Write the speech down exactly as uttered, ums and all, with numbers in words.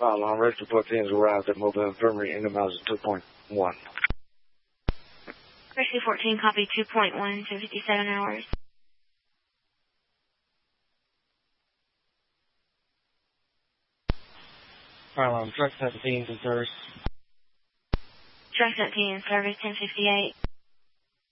Alarm Rescue fourteen has arrived at Mobile Infirmary in the miles of two point one. Rescue fourteen, copy two point one to fifty-seven hours. Alarm Truck seventeen in service. Truck seventeen in service, ten fifty-eight.